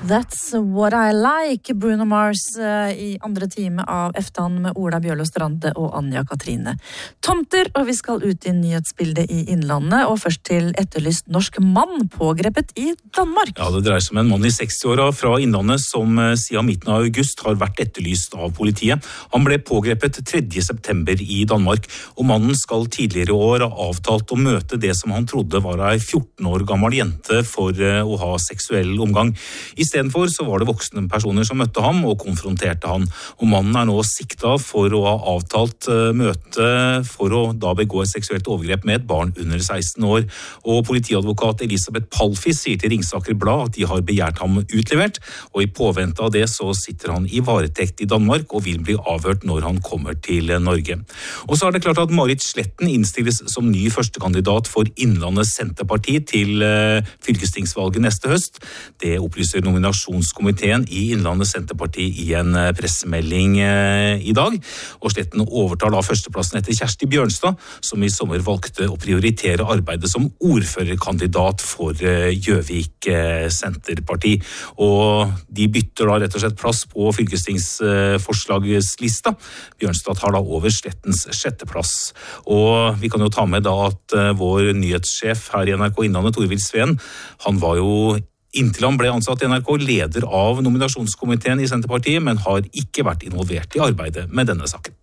That's what I like, Bruno Mars I andre time av Eftan med Ola Bjørlo Strande og Anja Katrine. Tomter, og vi skal ut I nyhetsbildet I Innlandet, og først til etterlyst norsk mann pågrepet I Danmark. Ja, det dreier seg om en mann I 60-åra fra Innlandet som siden midten av august har vært etterlyst av politiet. Han ble pågrepet 3. september I Danmark, og mannen skal tidligere I år ha avtalt å møte det som han trodde var ei 14 år gammel jente for å ha seksuell omgang. I stedenfor så var det voksne personer som møtte ham og konfronterte han, og mannen nå sikta for å ha avtalt møte for å da begå et seksuelt overgrep med et barn under 16 år. Og politiadvokat Elisabeth Palfi sier til Ringsaker Blad at de har begjært ham utlevert, og I påvente av det så sitter han I varetekt I Danmark og vil bli avhørt når han kommer til Norge. Og så det klart at Marit Sletten innstilles som ny førstekandidat for Innlandet Senterparti til fylkestingsvalget neste høst. Det opplyser nominasjonskomiteen I Innlandet Senterparti I en pressemelding I dag, og Sletten overtar da førsteplassen etter Kjersti Bjørnstad, som I sommer valgte å prioritere arbeidet som ordførerkandidat for Gjøvik Senterparti. Og de bytter da rett og slett plass på fylkestingsforslagslista. Bjørnstad tar da over Slettens 6. plass. Og vi kan jo ta med da at vår nyhetssjef her I NRK Innlandet, Torvild Sveen, han var jo inntil han ble ansatt I NRK leder av nominasjonskomiteen I Senterpartiet, men har ikke vært involvert I arbeidet med denne saken.